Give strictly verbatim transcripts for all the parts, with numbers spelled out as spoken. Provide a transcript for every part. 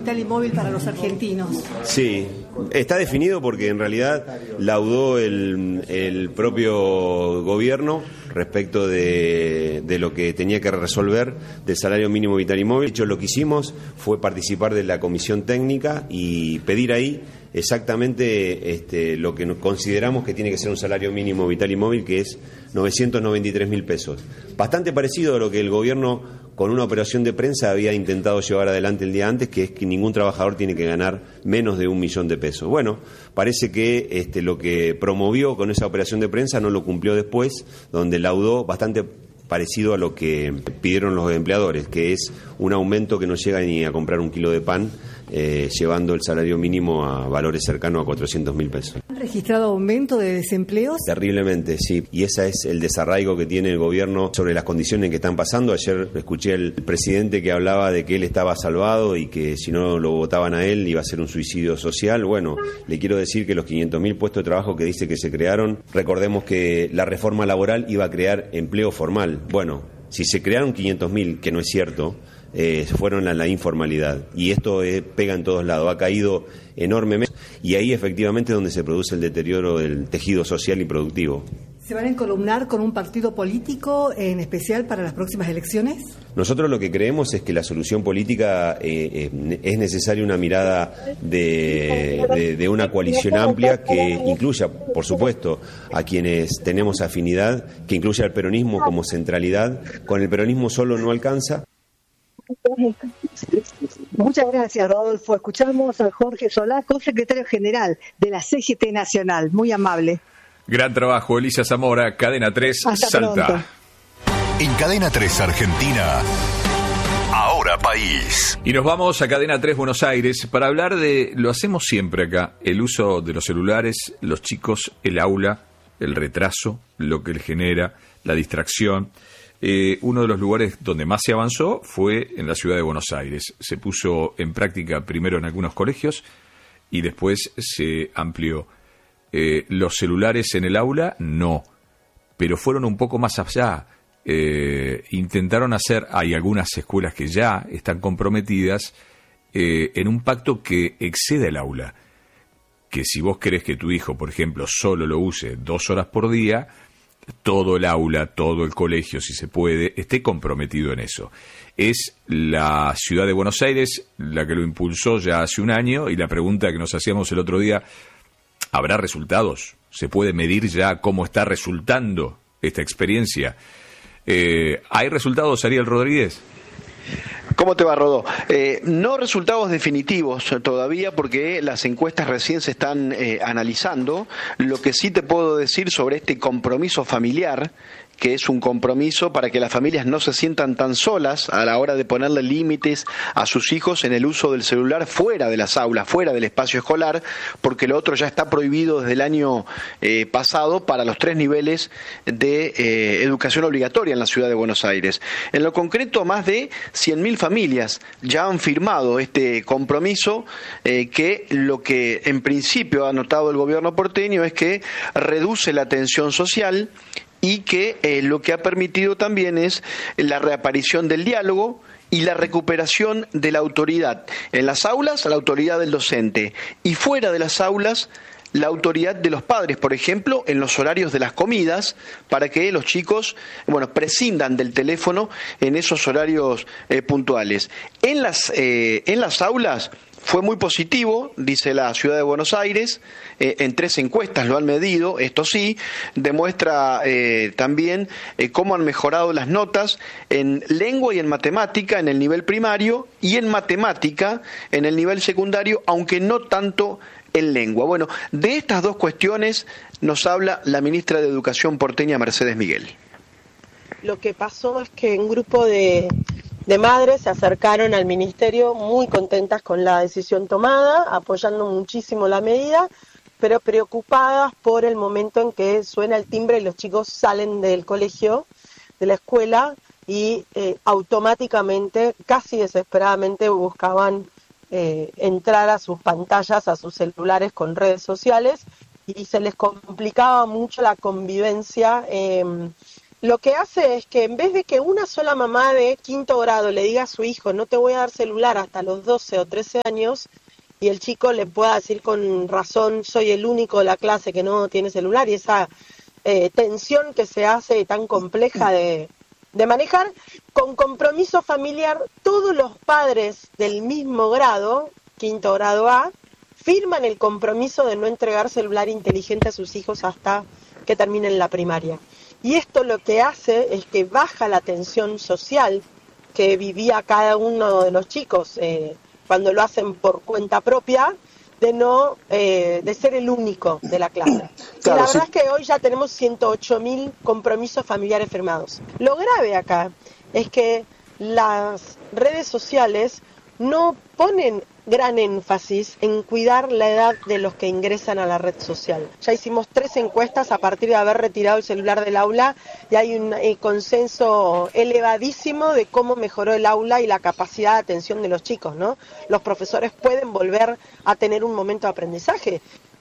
vital y móvil para los argentinos. Sí, está definido porque en realidad laudó el, el propio gobierno respecto de, de lo que tenía que resolver del salario mínimo vital y móvil. De hecho, lo que hicimos fue participar de la comisión técnica y pedir ahí exactamente este, lo que consideramos que tiene que ser un salario mínimo vital y móvil, que es novecientos noventa y tres mil pesos. Bastante parecido a lo que el gobierno, con una operación de prensa, había intentado llevar adelante el día antes, que es que ningún trabajador tiene que ganar menos de un millón de pesos. Bueno, parece que este, lo que promovió con esa operación de prensa no lo cumplió después, donde laudó bastante parecido a lo que pidieron los empleadores, que es un aumento que no llega ni a comprar un kilo de pan, eh, llevando el salario mínimo a valores cercanos a cuatrocientos mil pesos. ¿Han registrado aumento de desempleos? Terriblemente, sí. Y ese es el desarraigo que tiene el gobierno sobre las condiciones en que están pasando. Ayer escuché al presidente que hablaba de que él estaba salvado y que si no lo votaban a él iba a ser un suicidio social. Bueno, le quiero decir que los quinientos mil puestos de trabajo que dice que se crearon, recordemos que la reforma laboral iba a crear empleo formal. Bueno, si se crearon quinientos mil, que no es cierto, eh, fueron a la informalidad. Y esto eh, pega en todos lados, ha caído enormemente. Y ahí efectivamente es donde se produce el deterioro del tejido social y productivo. ¿Se van a encolumnar con un partido político en especial para las próximas elecciones? Nosotros lo que creemos es que la solución política eh, eh, es necesaria una mirada de, de, de una coalición amplia que incluya, por supuesto, a quienes tenemos afinidad, que incluya al peronismo como centralidad. Con el peronismo solo no alcanza. Muchas gracias, Rodolfo. Escuchamos a Jorge Solá, secretario general de la C G T Nacional. Muy amable. Gran trabajo, Elisa Zamora, Cadena tres, Hasta Salta. Pronto. En Cadena tres Argentina, Ahora País. Y nos vamos a Cadena tres Buenos Aires para hablar de, lo hacemos siempre acá, el uso de los celulares, los chicos, el aula, el retraso, lo que le genera, la distracción. Eh, uno de los lugares donde más se avanzó fue en la ciudad de Buenos Aires. Se puso en práctica primero en algunos colegios y después se amplió. Eh, los celulares en el aula, no, pero fueron un poco más allá. Eh, intentaron hacer, hay algunas escuelas que ya están comprometidas eh, en un pacto que excede el aula. Que si vos querés que tu hijo, por ejemplo, solo lo use dos horas por día, todo el aula, todo el colegio, si se puede, esté comprometido en eso. Es la ciudad de Buenos Aires la que lo impulsó ya hace un año, y la pregunta que nos hacíamos el otro día, ¿habrá resultados? ¿Se puede medir ya cómo está resultando esta experiencia? Eh, ¿Hay resultados, Ariel Rodríguez? ¿Cómo te va, Rodó? Eh, no resultados definitivos todavía porque las encuestas recién se están eh, analizando. Lo que sí te puedo decir sobre este compromiso familiar, que es un compromiso para que las familias no se sientan tan solas a la hora de ponerle límites a sus hijos en el uso del celular fuera de las aulas, fuera del espacio escolar, porque lo otro ya está prohibido desde el año eh, pasado para los tres niveles de eh, educación obligatoria en la ciudad de Buenos Aires. En lo concreto, más de cien mil familias ya han firmado este compromiso, eh, que lo que en principio ha notado el gobierno porteño es que reduce la tensión social y que eh, lo que ha permitido también es la reaparición del diálogo y la recuperación de la autoridad. En las aulas, la autoridad del docente, y fuera de las aulas, la autoridad de los padres, por ejemplo, en los horarios de las comidas, para que los chicos, bueno, prescindan del teléfono en esos horarios eh, puntuales. En las, eh, en las aulas fue muy positivo, dice la ciudad de Buenos Aires, eh, en tres encuestas lo han medido, esto sí, demuestra eh, también eh, cómo han mejorado las notas en lengua y en matemática en el nivel primario y en matemática en el nivel secundario, aunque no tanto en lengua. Bueno, de estas dos cuestiones nos habla la ministra de Educación porteña, Mercedes Miguel. Lo que pasó es que un grupo de... de madres se acercaron al ministerio muy contentas con la decisión tomada, apoyando muchísimo la medida, pero preocupadas por el momento en que suena el timbre y los chicos salen del colegio, de la escuela, y eh, automáticamente, casi desesperadamente, buscaban eh, entrar a sus pantallas, a sus celulares con redes sociales, y se les complicaba mucho la convivencia eh, lo que hace es que en vez de que una sola mamá de quinto grado le diga a su hijo, no te voy a dar celular hasta los doce o trece años, y el chico le pueda decir con razón, soy el único de la clase que no tiene celular, y esa eh, tensión que se hace tan compleja de, de manejar, con compromiso familiar, todos los padres del mismo grado, quinto grado A, firman el compromiso de no entregar celular inteligente a sus hijos hasta que terminen la primaria. Y esto lo que hace es que baja la tensión social que vivía cada uno de los chicos eh, cuando lo hacen por cuenta propia, de no eh, de ser el único de la clase. Claro, y la sí. verdad es que hoy ya tenemos ciento ocho mil compromisos familiares firmados. Lo grave acá es que las redes sociales no ponen gran énfasis en cuidar la edad de los que ingresan a la red social. Ya hicimos tres encuestas a partir de haber retirado el celular del aula y hay un eh, consenso elevadísimo de cómo mejoró el aula y la capacidad de atención de los chicos, ¿no? Los profesores pueden volver a tener un momento de aprendizaje.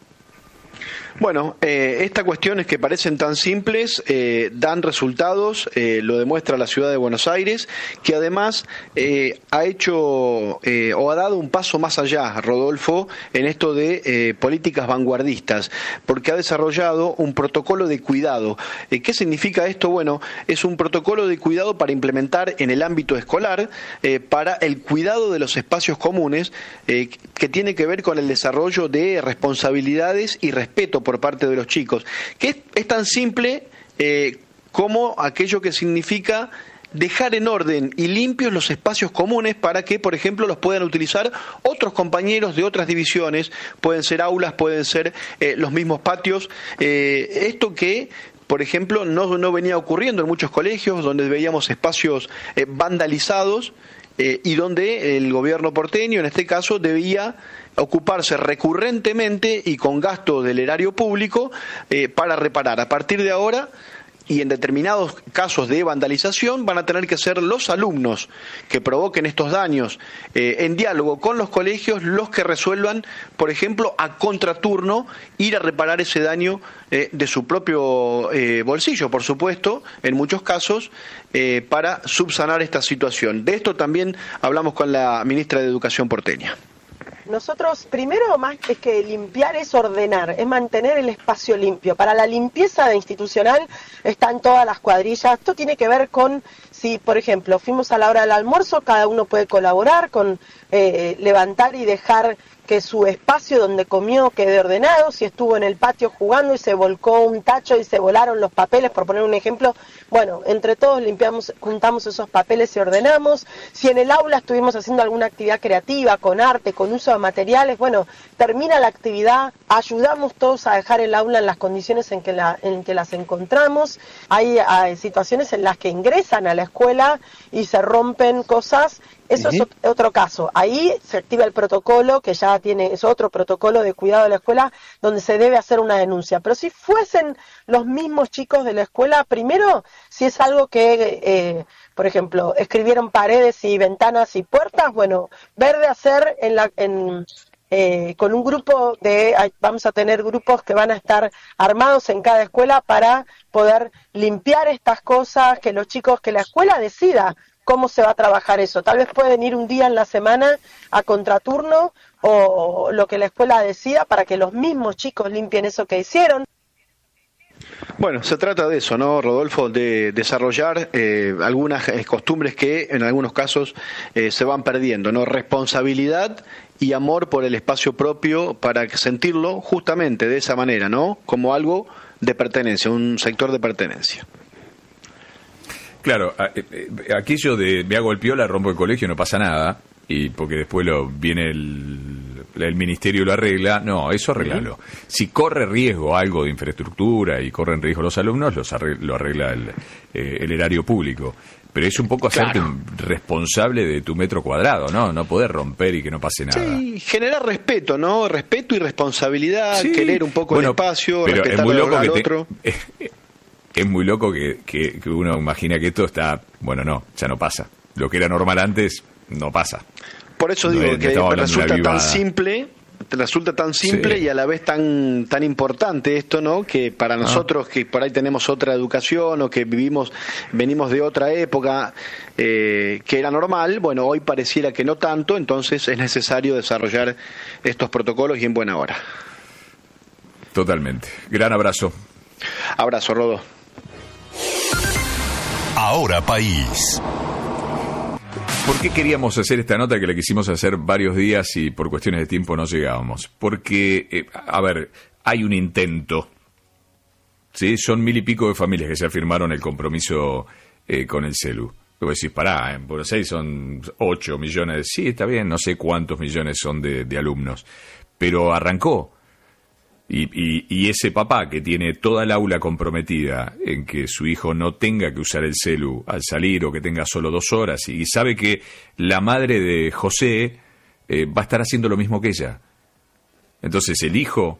Bueno, eh, estas cuestiones que parecen tan simples eh, dan resultados, eh, lo demuestra la ciudad de Buenos Aires, que además eh, ha hecho eh, o ha dado un paso más allá, Rodolfo, en esto de eh, políticas vanguardistas, porque ha desarrollado un protocolo de cuidado. Eh, ¿Qué significa esto? Bueno, es un protocolo de cuidado para implementar en el ámbito escolar eh, para el cuidado de los espacios comunes, eh, que tiene que ver con el desarrollo de responsabilidades y respeto por parte de los chicos, que es, es tan simple eh, como aquello que significa dejar en orden y limpios los espacios comunes para que, por ejemplo, los puedan utilizar otros compañeros de otras divisiones, pueden ser aulas, pueden ser eh, los mismos patios, eh, esto que por ejemplo no, no venía ocurriendo en muchos colegios donde veíamos espacios eh, vandalizados eh, y donde el gobierno porteño en este caso debía ocuparse recurrentemente y con gasto del erario público eh, para reparar. A partir de ahora, y en determinados casos de vandalización, van a tener que ser los alumnos que provoquen estos daños eh, en diálogo con los colegios los que resuelvan, por ejemplo, a contraturno, ir a reparar ese daño eh, de su propio eh, bolsillo, por supuesto, en muchos casos, eh, para subsanar esta situación. De esto también hablamos con la ministra de Educación porteña. Nosotros, primero, más es que limpiar es ordenar, es mantener el espacio limpio. Para la limpieza institucional están todas las cuadrillas. Esto tiene que ver con, si por ejemplo fuimos a la hora del almuerzo, cada uno puede colaborar con eh, levantar y dejar que su espacio donde comió quede ordenado. Si estuvo en el patio jugando y se volcó un tacho y se volaron los papeles, por poner un ejemplo, bueno, entre todos limpiamos, juntamos esos papeles y ordenamos. Si en el aula estuvimos haciendo alguna actividad creativa, con arte, con uso de materiales, bueno, termina la actividad, ayudamos todos a dejar el aula en las condiciones en que, la, en que las encontramos. Hay, hay situaciones en las que ingresan a la escuela y se rompen cosas. Eso uh-huh. es otro caso. Ahí se activa el protocolo, que ya tiene, es otro protocolo de cuidado de la escuela, donde se debe hacer una denuncia. Pero si fuesen los mismos chicos de la escuela, primero, si es algo que, eh, por ejemplo, escribieron paredes y ventanas y puertas, bueno, ver de hacer en la... En, Eh, con un grupo de, vamos a tener grupos que van a estar armados en cada escuela para poder limpiar estas cosas, que los chicos, que la escuela decida cómo se va a trabajar eso. Tal vez pueden ir un día en la semana a contraturno o lo que la escuela decida para que los mismos chicos limpien eso que hicieron. Bueno, se trata de eso, ¿no, Rodolfo? De desarrollar eh, algunas eh, costumbres que en algunos casos eh, se van perdiendo, ¿no? Responsabilidad y amor por el espacio propio para sentirlo justamente de esa manera, ¿no? Como algo de pertenencia, un sector de pertenencia. Claro, aquello de me hago el piola, rompo el colegio, no pasa nada, y porque después lo viene el, el ministerio lo arregla, no, eso arreglalo. Uh-huh. Si corre riesgo algo de infraestructura y corren riesgo los alumnos, los arregla, lo arregla el, eh, el erario público. Pero es un poco hacerte claro. responsable de tu metro cuadrado, ¿no? No poder romper y que no pase nada. Sí, generar respeto, ¿no? Respeto y responsabilidad, sí. Querer un poco bueno, el espacio, pero respetar es muy loco al que otro. Te, es, es muy loco que, que, que uno imagina que esto está... Bueno, no, ya no pasa. Lo que era normal antes, no pasa. Por eso digo no, que resulta tan simple... te resulta tan simple sí. y a la vez tan tan importante esto, ¿no? Que para nosotros ah. que por ahí tenemos otra educación o que vivimos, venimos de otra época eh, que era normal, bueno, hoy pareciera que no tanto, entonces es necesario desarrollar estos protocolos y en buena hora. Totalmente. Gran abrazo. Abrazo, Rodo. Ahora País. ¿Por qué queríamos hacer esta nota que la quisimos hacer varios días y por cuestiones de tiempo no llegábamos? Porque, eh, a ver, hay un intento, ¿sí? Son mil y pico de familias que se afirmaron el compromiso eh, con el celu. Luego decís, pará, en Buenos Aires son ocho millones, sí, está bien, no sé cuántos millones son de, de alumnos, pero arrancó. Y, y, y ese papá que tiene toda el aula comprometida en que su hijo no tenga que usar el celu al salir o que tenga solo dos horas y sabe que la madre de José eh, va a estar haciendo lo mismo que ella. Entonces el hijo,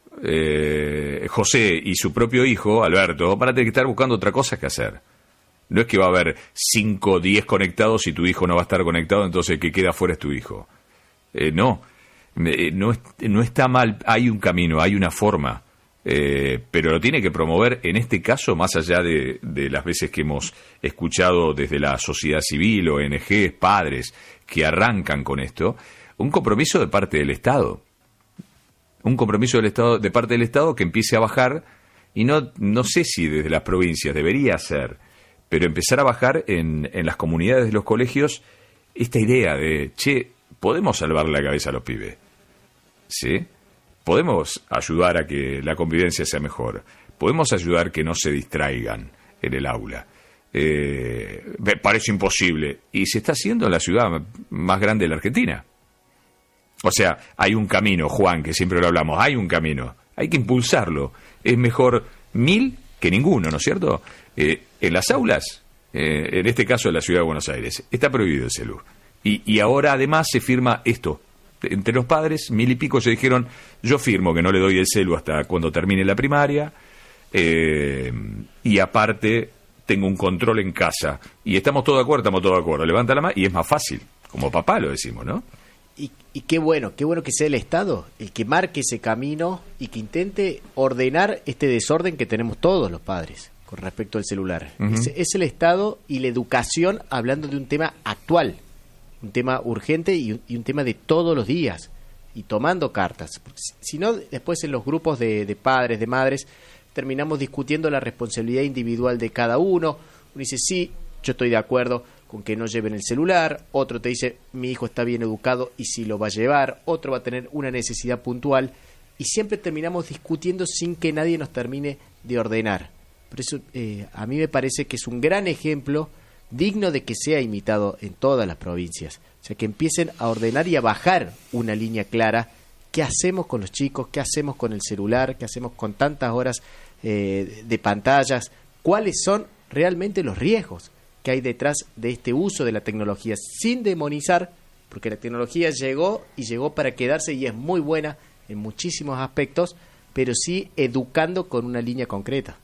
eh, José y su propio hijo, Alberto, van a tener que estar buscando otra cosa que hacer. No es que va a haber cinco o diez conectados y tu hijo no va a estar conectado, entonces el que queda fuera es tu hijo. Eh, no. No, no está mal, hay un camino, hay una forma, eh, pero lo tiene que promover, en este caso, más allá de, de las veces que hemos escuchado desde la sociedad civil, O N Ges, padres, que arrancan con esto, un compromiso de parte del Estado. Un compromiso del Estado, de parte del Estado que empiece a bajar, y no, no sé si desde las provincias debería ser, pero empezar a bajar en, en las comunidades de los colegios esta idea de, che, podemos salvar la cabeza a los pibes. ¿Sí? Podemos ayudar a que la convivencia sea mejor. Podemos ayudar que no se distraigan en el aula. Eh, me parece imposible. Y se está haciendo en la ciudad más grande de la Argentina. O sea, hay un camino, Juan, que siempre lo hablamos. Hay un camino. Hay que impulsarlo. Es mejor mil que ninguno, ¿no es cierto? Eh, en las aulas, eh, en este caso en la ciudad de Buenos Aires, está prohibido el celu. Y, y ahora además se firma esto. Entre los padres, mil y pico se dijeron, yo firmo que no le doy el celu hasta cuando termine la primaria, eh, y aparte tengo un control en casa. Y estamos todos de acuerdo, estamos todos de acuerdo. Levanta la mano y es más fácil. Como papá lo decimos, ¿no? Y, y qué bueno, qué bueno que sea el Estado el que marque ese camino y que intente ordenar este desorden que tenemos todos los padres con respecto al celular. Uh-huh. es, es el Estado y la educación hablando de un tema actual. Un tema urgente y un, y un tema de todos los días, y tomando cartas. Si no, después en los grupos de, de padres, de madres, terminamos discutiendo la responsabilidad individual de cada uno. Uno dice, sí, yo estoy de acuerdo con que no lleven el celular. Otro te dice, mi hijo está bien educado y sí lo va a llevar. Otro va a tener una necesidad puntual. Y siempre terminamos discutiendo sin que nadie nos termine de ordenar. Por eso eh, a mí me parece que es un gran ejemplo digno de que sea imitado en todas las provincias. O sea, que empiecen a ordenar y a bajar una línea clara. ¿Qué hacemos con los chicos? ¿Qué hacemos con el celular? ¿Qué hacemos con tantas horas eh, de pantallas? ¿Cuáles son realmente los riesgos que hay detrás de este uso de la tecnología? Sin demonizar, porque la tecnología llegó y llegó para quedarse y es muy buena en muchísimos aspectos, pero sí educando con una línea concreta.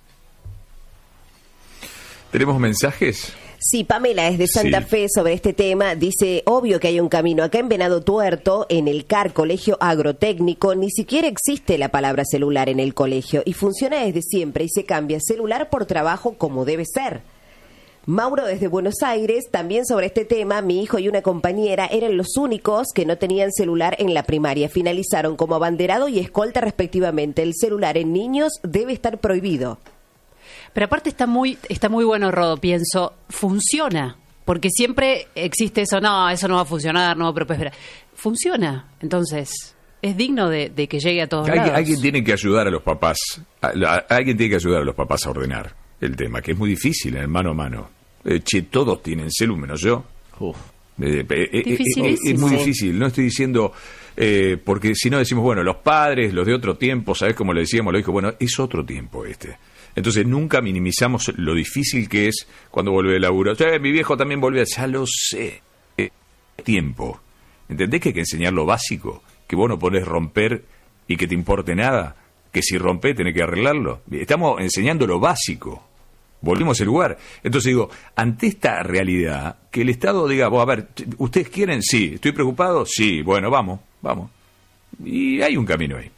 ¿Tenemos mensajes? Sí, Pamela es de Santa sí. Fe sobre este tema. Dice, obvio que hay un camino. Acá en Venado Tuerto, en el C A R, Colegio Agrotécnico, ni siquiera existe la palabra celular en el colegio y funciona desde siempre y se cambia celular por trabajo como debe ser. Mauro desde Buenos Aires, también sobre este tema, mi hijo y una compañera eran los únicos que no tenían celular en la primaria. Finalizaron como abanderado y escolta respectivamente. El celular en niños debe estar prohibido. Pero aparte está muy está muy bueno, Rodo, pienso, funciona, porque siempre existe eso, no, eso no va a funcionar, no, pero espera, funciona, entonces es digno de, de que llegue a todos Alguien, lados. Alguien tiene que ayudar a los papás, a, a, alguien tiene que ayudar a los papás a ordenar el tema, que es muy difícil en el mano a mano. Eh, che, todos tienen celu menos yo. Uf. Eh, eh, eh, eh, es muy difícil, no estoy diciendo, eh, porque si no decimos, bueno, los padres, los de otro tiempo, ¿sabés cómo le decíamos? Lo dijo, bueno, es otro tiempo este. Entonces nunca minimizamos lo difícil que es cuando vuelve el laburo. Eh, mi viejo también volvió, ya lo sé. Eh, tiempo. ¿Entendés que hay que enseñar lo básico? Que vos no podés romper y que te importe nada. Que si rompés tenés que arreglarlo. Estamos enseñando lo básico. Volvimos al lugar. Entonces digo, ante esta realidad, que el Estado diga, vos, a ver, ¿ustedes quieren? Sí. ¿Estoy preocupado? Sí. Bueno, vamos, vamos. Y hay un camino ahí.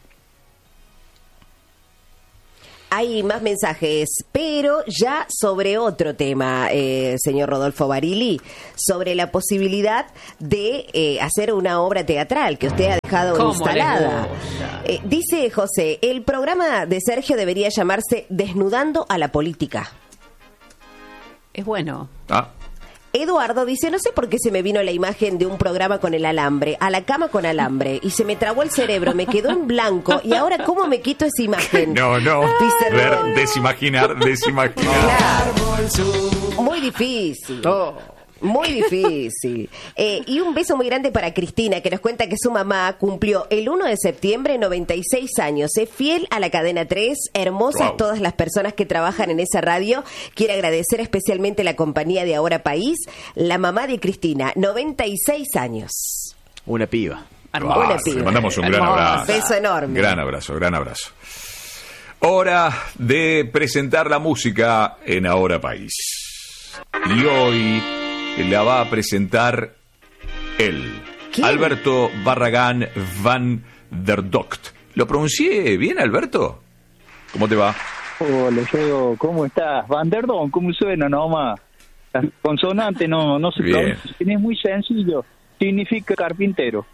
Hay más mensajes, pero ya sobre otro tema, eh, señor Rodolfo Barili, sobre la posibilidad de eh, hacer una obra teatral que usted ha dejado instalada. Eh, dice José, el programa de Sergio debería llamarse Desnudando a la Política. Es bueno. Ah. Eduardo dice, no sé por qué se me vino la imagen de un programa con el alambre, a la cama con alambre, y se me trabó el cerebro, me quedó en blanco, y ahora ¿cómo me quito esa imagen? No, no, Dice ver, Rubén. desimaginar, desimaginar. Claro. Muy difícil. Oh. Muy difícil. Eh, y un beso muy grande para Cristina, que nos cuenta que su mamá cumplió el uno de septiembre noventa y seis años. Es fiel a la cadena tres, hermosas Wow. todas las personas que trabajan en esa radio. Quiere agradecer especialmente la compañía de Ahora País, la mamá de Cristina, noventa y seis años. Una piba. Hermoso. Una Le piba. mandamos un gran Hermoso. abrazo. Beso enorme. Gran abrazo, gran abrazo. Hora de presentar la música en Ahora País. Y hoy la va a presentar él, ¿Quién? Alberto Barragán van der Docht. ¿Lo pronuncié bien, Alberto? ¿Cómo te va? Hola, Diego, ¿cómo estás? Van der Donk, ¿cómo suena nomás? La consonante no, no se Bien. pronuncia, es muy sencillo, significa carpintero.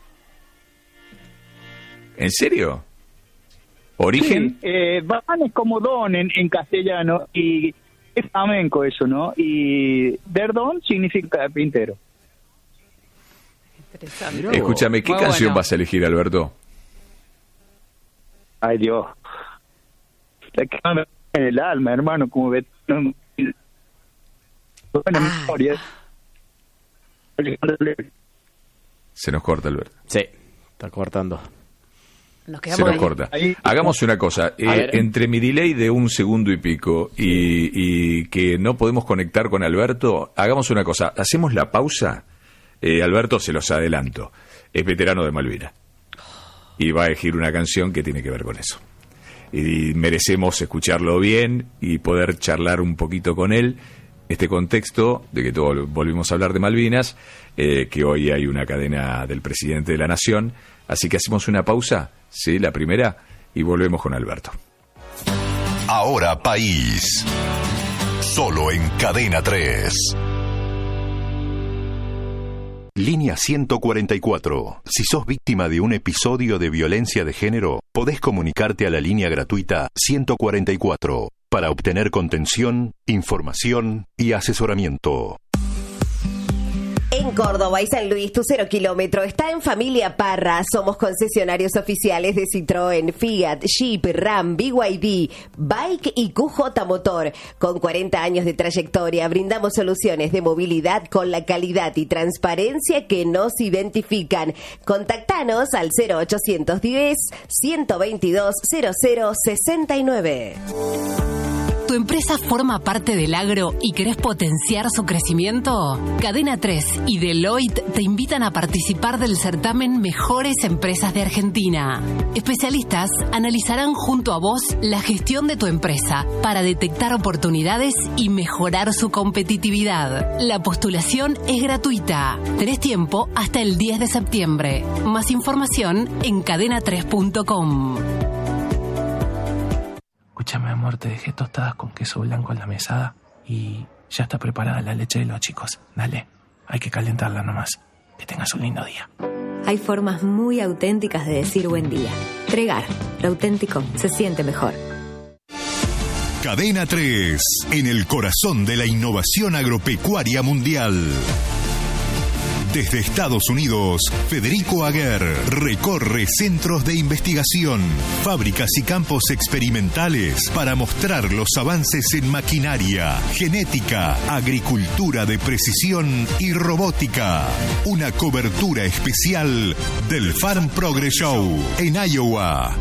¿En serio? ¿Origen? Sí, eh, Van es como don en, en castellano y es flamenco eso, ¿no? Y der Don significa carpintero. Interesante. Escúchame, ¿qué Muy canción bueno. vas a elegir, Alberto? Ay, Dios. La que me en el alma, hermano, como ves. no, Buena Ah. memoria. Se nos corta, Alberto. Sí, está cortando. Nos Se quedamos nos ahí. corta. Ahí. Hagamos una cosa. eh, ver. entre mi delay de un segundo y pico y, y que no podemos conectar con Alberto, hagamos una cosa. Hacemos la pausa. Eh, Alberto, se los adelanto, es veterano de Malvinas. Y va a elegir una canción que tiene que ver con eso. Y merecemos escucharlo bien y poder charlar un poquito con él. Este contexto de que todo volvimos a hablar de Malvinas, eh, que hoy hay una cadena del presidente de la Nación. Así que hacemos una pausa, sí, la primera, y volvemos con Alberto. Ahora País. Solo en Cadena tres. Línea ciento cuarenta y cuatro. Si sos víctima de un episodio de violencia de género, podés comunicarte a la línea gratuita ciento cuarenta y cuatro para obtener contención, información y asesoramiento. En Córdoba y San Luis, tu cero kilómetro está en Familia Parra. Somos concesionarios oficiales de Citroën, Fiat, Jeep, Ram, B Y D, Bike y Q J Motor. Con cuarenta años de trayectoria, brindamos soluciones de movilidad con la calidad y transparencia que nos identifican. Contactanos al cero ochocientos diez, ciento veintidós, cero cero sesenta y nueve. ¿Tu empresa forma parte del agro y querés potenciar su crecimiento? Cadena tres y Deloitte te invitan a participar del certamen Mejores Empresas de Argentina. Especialistas analizarán junto a vos la gestión de tu empresa para detectar oportunidades y mejorar su competitividad. La postulación es gratuita. Tenés tiempo hasta el diez de septiembre. Más información en cadena tres punto com. Escúchame, amor, te dejé tostadas con queso blanco en la mesada y ya está preparada la leche de los chicos. Dale, hay que calentarla nomás. Que tengas un lindo día. Hay formas muy auténticas de decir buen día. Tregar, lo auténtico se siente mejor. Cadena tres, en el corazón de la innovación agropecuaria mundial. Desde Estados Unidos, Federico Aguer recorre centros de investigación, fábricas y campos experimentales para mostrar los avances en maquinaria, genética, agricultura de precisión y robótica. Una cobertura especial del Farm Progress Show en Iowa.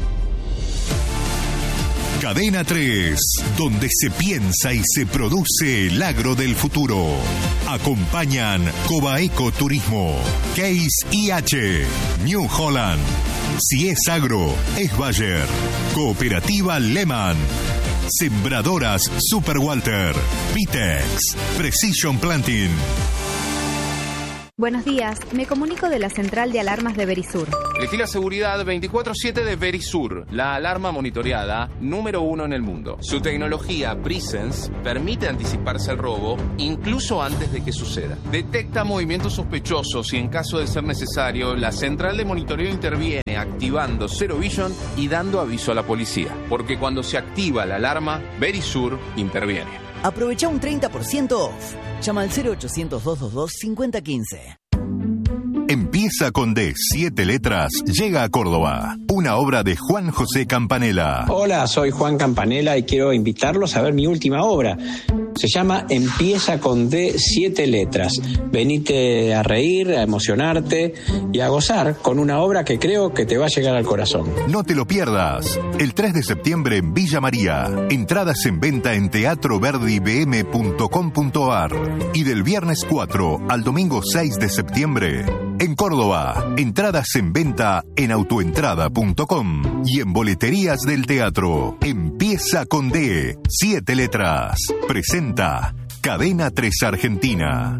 Cadena tres, donde se piensa y se produce el agro del futuro. Acompañan Cobaeco Turismo, Case I H, New Holland. Si es agro, es Bayer. Cooperativa Lehman. Sembradoras Super Walter. Pitex. Precision Planting. Buenos días, me comunico de la central de alarmas de Verisur. Elegí la seguridad veinticuatro siete de Verisur, la alarma monitoreada número uno en el mundo. Su tecnología Presence permite anticiparse al robo incluso antes de que suceda. Detecta movimientos sospechosos y en caso de ser necesario, la central de monitoreo interviene activando Zero Vision y dando aviso a la policía. Porque cuando se activa la alarma, Verisur interviene. Aprovecha un treinta por ciento off. Llama al cero ochocientos, doscientos veintidós, cincuenta quince. Empieza con D, siete letras, llega a Córdoba. Una obra de Juan José Campanella. Hola, soy Juan Campanella y quiero invitarlos a ver mi última obra. Se llama Empieza con D, siete letras. Venite a reír, a emocionarte y a gozar con una obra que creo que te va a llegar al corazón. No te lo pierdas. El tres de septiembre en Villa María. Entradas en venta en teatro verdi b m punto com punto a r. Y del viernes cuatro al domingo seis de septiembre en Córdoba. Entradas en venta en autoentrada punto com y en boleterías del teatro. Empieza con D, siete letras. Presenta Cadena tres Argentina.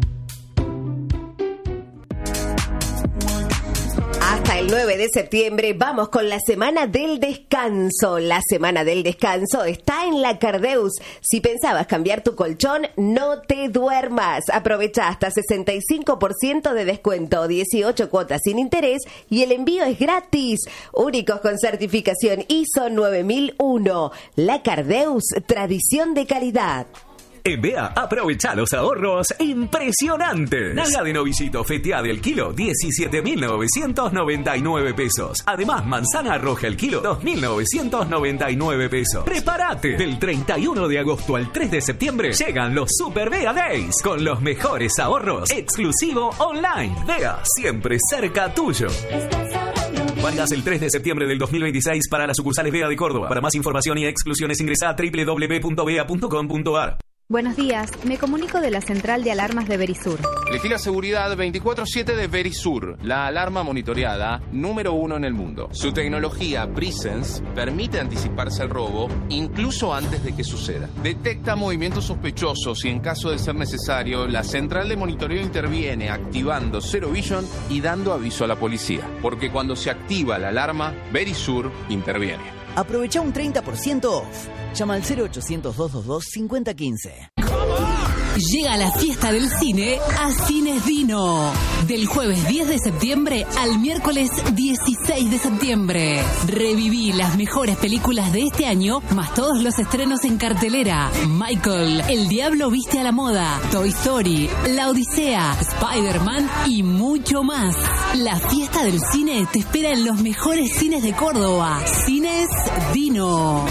Hasta el nueve de septiembre vamos con la Semana del Descanso. La Semana del Descanso está en la Cardeus. Si pensabas cambiar tu colchón, no te duermas. Aprovecha hasta sesenta y cinco por ciento de descuento, dieciocho cuotas sin interés y el envío es gratis. Únicos con certificación I S O nueve mil uno. La Cardeus, tradición de calidad. En B E A, aprovecha los ahorros impresionantes. Nalga de novillito feteada del kilo, diecisiete mil novecientos noventa y nueve pesos. Además, manzana roja el kilo, dos mil novecientos noventa y nueve pesos. Prepárate. Del treinta y uno de agosto al tres de septiembre llegan los Super B E A Days con los mejores ahorros. Exclusivo online. B E A, siempre cerca tuyo. Válidas el tres de septiembre del dos mil veintiséis para las sucursales B E A de Córdoba. Para más información y exclusiones ingresa a doble u doble u doble u punto b e a punto com punto a r. Buenos días, me comunico de la central de alarmas de Verisur. Elegí la seguridad veinticuatro siete de Verisur, la alarma monitoreada número uno en el mundo. Su tecnología Presence permite anticiparse al robo incluso antes de que suceda. Detecta movimientos sospechosos y en caso de ser necesario, la central de monitoreo interviene activando Zero Vision y dando aviso a la policía. Porque cuando se activa la alarma, Verisur interviene. Aprovecha un treinta por ciento off. Llama al cero ochocientos, doscientos veintidós, cincuenta quince. Llega la fiesta del cine a Cines Dino. Del jueves diez de septiembre al miércoles dieciséis de septiembre. Reviví las mejores películas de este año, más todos los estrenos en cartelera. Michael, El Diablo Viste a la Moda, Toy Story, La Odisea, Spider-Man y mucho más. La fiesta del cine te espera en los mejores cines de Córdoba. Cines Dino.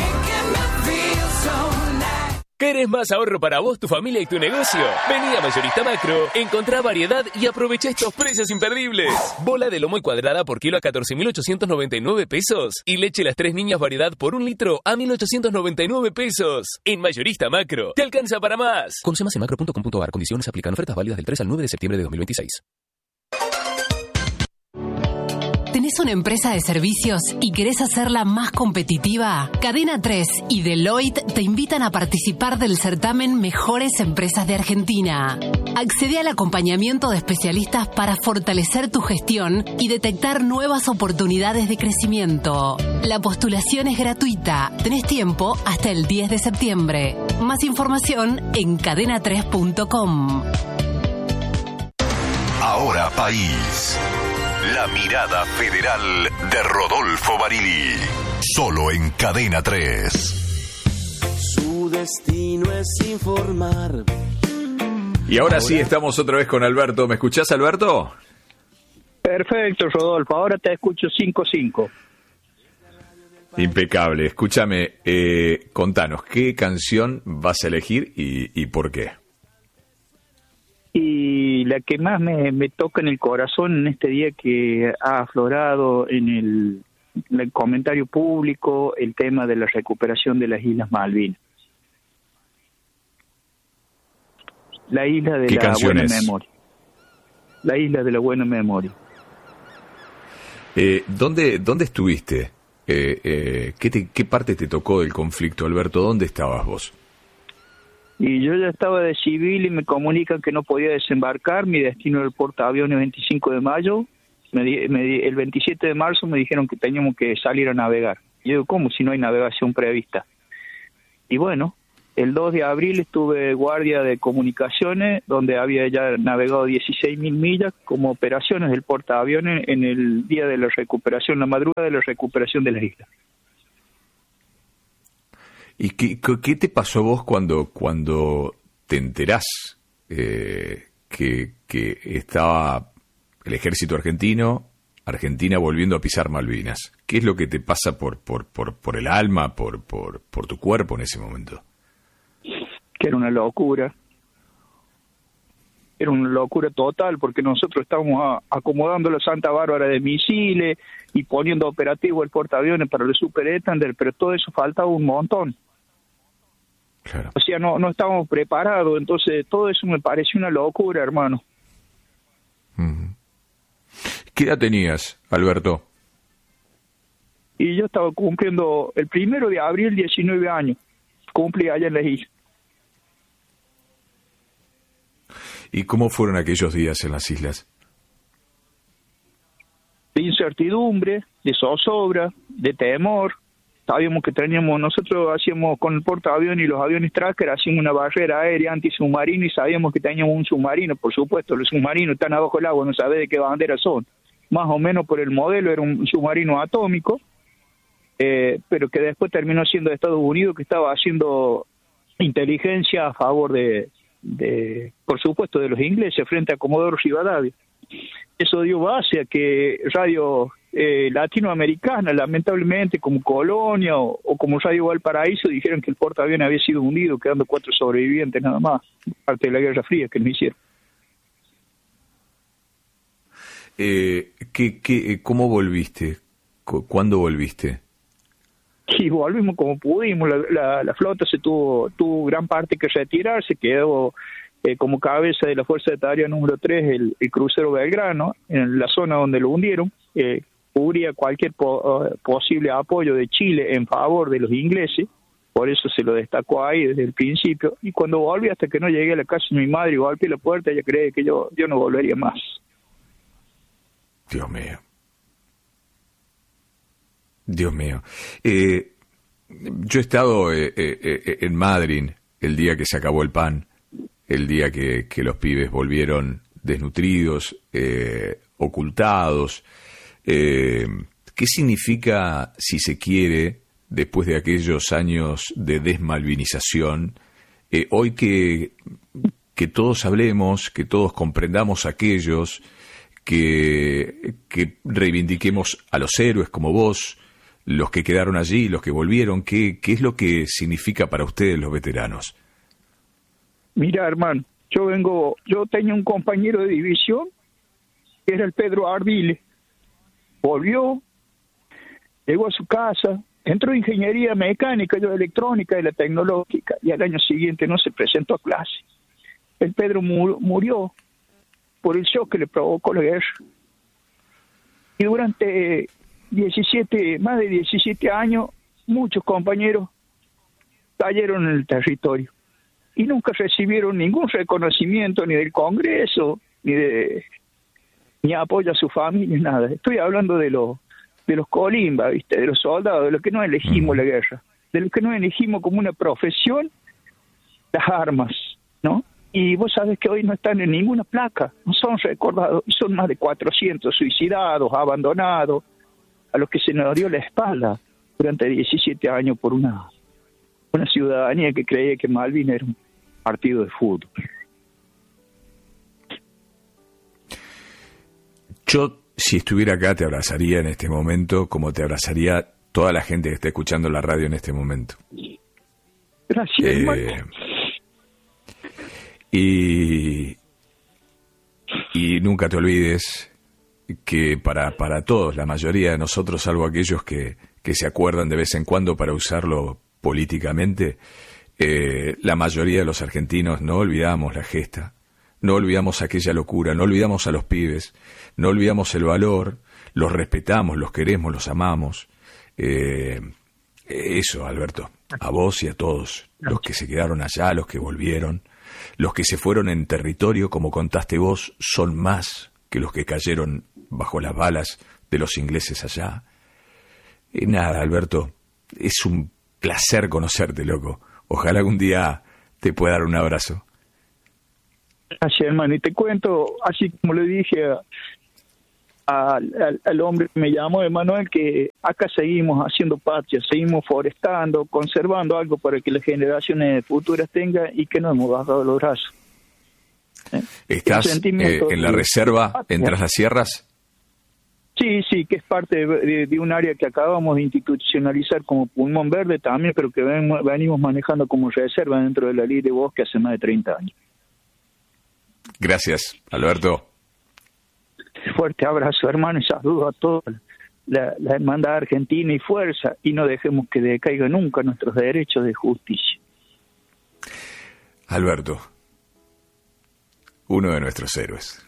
¿Querés más ahorro para vos, tu familia y tu negocio? Vení a Mayorista Macro, encontrá variedad y aprovecha estos precios imperdibles. Bola de lomo y cuadrada por kilo a catorce mil ochocientos noventa y nueve pesos. Y leche Las Tres Niñas variedad por un litro a mil ochocientos noventa y nueve pesos. En Mayorista Macro, te alcanza para más. Conoce más en macro punto com punto a r. Condiciones aplican. Ofertas válidas del tres al nueve de septiembre de dos mil veintiséis. ¿Tenés una empresa de servicios y querés hacerla más competitiva? Cadena tres y Deloitte te invitan a participar del certamen Mejores Empresas de Argentina. Accede al acompañamiento de especialistas para fortalecer tu gestión y detectar nuevas oportunidades de crecimiento. La postulación es gratuita. Tenés tiempo hasta el diez de septiembre. Más información en cadena tres punto com. Ahora País. La mirada federal de Rodolfo Barili. Solo en Cadena tres. Su destino es informar. Y ahora sí, estamos otra vez con Alberto. ¿Me escuchás, Alberto? Perfecto, Rodolfo. Ahora te escucho cinco cinco. Impecable. Escúchame, eh, contanos, ¿qué canción vas a elegir y, y por qué? Y la que más me, me toca en el corazón en este día que ha aflorado en el, el comentario público el tema de la recuperación de las Islas Malvinas. La isla de la buena memoria. La isla de la buena memoria. Eh, ¿dónde, ¿Dónde estuviste? Eh, eh, ¿qué, te, ¿Qué parte te tocó del conflicto, Alberto? ¿Dónde estabas vos? Y yo ya estaba de civil y me comunican que no podía desembarcar. Mi destino era el portaaviones veinticinco de mayo. Me di, me di, el veintisiete de marzo me dijeron que teníamos que salir a navegar. Y yo digo, ¿cómo si no hay navegación prevista? Y bueno, el dos de abril estuve guardia de comunicaciones, donde había ya navegado dieciséis mil millas como operaciones del portaaviones en el día de la recuperación, la madrugada de la recuperación de la isla. ¿Y qué, qué te pasó a vos cuando, cuando te enterás eh, que, que estaba el ejército argentino, Argentina volviendo a pisar Malvinas? ¿Qué es lo que te pasa por, por, por, por el alma, por, por, por tu cuerpo en ese momento? Que era una locura. Era una locura total, porque nosotros estábamos a, acomodando la Santa Bárbara de misiles y poniendo operativo el portaaviones para el Super Étander, pero todo eso faltaba un montón. Claro. O sea, no, no estábamos preparados, entonces todo eso me pareció una locura, hermano. Uh-huh. ¿Qué edad tenías, Alberto? Y yo estaba cumpliendo el primero de abril, diecinueve años. Cumplí allá en la isla. ¿Y cómo fueron aquellos días en las islas? De incertidumbre, de zozobra, de temor. Sabíamos que teníamos, nosotros hacíamos con el portaaviones y los aviones tracker, hacíamos una barrera aérea antisubmarina y sabíamos que teníamos un submarino, por supuesto, los submarinos están abajo del agua, no sabés de qué bandera son. Más o menos por el modelo era un submarino atómico, eh, pero que después terminó siendo de Estados Unidos, que estaba haciendo inteligencia a favor de, de por supuesto, de los ingleses frente a Comodoro Rivadavia. Eso dio base a que radio eh, latinoamericana, lamentablemente, como Colonia o, o como Radio Valparaíso, dijeron que el portaaviones había sido hundido, quedando cuatro sobrevivientes nada más, parte de la Guerra Fría que no hicieron. Eh, ¿qué, qué, ¿Cómo volviste? ¿Cuándo volviste? Y volvimos como pudimos. La, la, la flota se tuvo, tuvo gran parte que retirar, se quedó eh, como cabeza de la Fuerza de Tarea número tres el, el crucero Belgrano, en la zona donde lo hundieron. Eh, cubría cualquier po, uh, posible apoyo de Chile en favor de los ingleses, por eso se lo destacó ahí desde el principio. Y cuando volví, hasta que no llegué a la casa de mi madre y golpeé la puerta, ella cree que yo, yo no volvería más. Dios mío. Dios mío. Eh, yo he estado eh, eh, en Madryn el día que se acabó el pan, el día que, que los pibes volvieron desnutridos, eh, ocultados. Eh, ¿Qué significa, si se quiere, después de aquellos años de desmalvinización, eh, hoy que, que todos hablemos, que todos comprendamos a aquellos, que, que reivindiquemos a los héroes como vos, los que quedaron allí, los que volvieron? ¿Qué, qué es lo que significa para ustedes los veteranos? Mira, hermano, yo vengo, yo tenía un compañero de división, que era el Pedro Ardile. Volvió, llegó a su casa, entró en ingeniería mecánica, yo de electrónica y la tecnológica, y al año siguiente no se presentó a clase. El Pedro mur, murió por el shock que le provocó la guerra. Y durante diecisiete, más de diecisiete años, muchos compañeros cayeron en el territorio y nunca recibieron ningún reconocimiento ni del Congreso, ni de ni apoyo a su familia, nada. Estoy hablando de los de los colimba, ¿viste? De los soldados, de los que no elegimos la guerra, de los que no elegimos como una profesión las armas, ¿no? Y vos sabés que hoy no están en ninguna placa, no son recordados, y son más de cuatrocientos suicidados, abandonados, a los que se nos dio la espalda durante diecisiete años por una, una ciudadanía que creía que Malvinas era un partido de fútbol. Yo, si estuviera acá, te abrazaría en este momento como te abrazaría toda la gente que está escuchando la radio en este momento. Gracias, eh, hermano. Y, y nunca te olvides que para, para todos, la mayoría de nosotros, salvo aquellos que, que se acuerdan de vez en cuando para usarlo políticamente, eh, la mayoría de los argentinos no olvidamos la gesta. No olvidamos aquella locura, no olvidamos a los pibes, no olvidamos el valor, los respetamos, los queremos, los amamos. Eh, eso, Alberto, a vos y a todos, los que se quedaron allá, los que volvieron, los que se fueron en territorio, como contaste vos, son más que los que cayeron bajo las balas de los ingleses allá. Y nada, Alberto, es un placer conocerte, loco. Ojalá algún día te pueda dar un abrazo. Gracias, hermano. Y te cuento, así como le dije a, a, al, al hombre que me llamó, Emanuel, que acá seguimos haciendo patria, seguimos forestando, conservando algo para que las generaciones futuras tengan y que no hemos bajado los brazos. ¿Eh? ¿Estás eh, en la reserva, entras las sierras? Sí, sí, que es parte de, de, de un área que acabamos de institucionalizar como pulmón verde también, pero que ven, venimos manejando como reserva dentro de la ley de bosque hace más de treinta años. Gracias, Alberto. Fuerte abrazo, hermano, y saludo a toda la, la hermandad argentina y fuerza, y no dejemos que decaigan nunca nuestros derechos de justicia. Alberto, uno de nuestros héroes.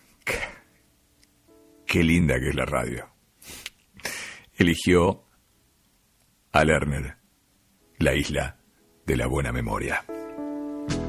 Qué linda que es la radio. Eligió a Lerner, la isla de la buena memoria.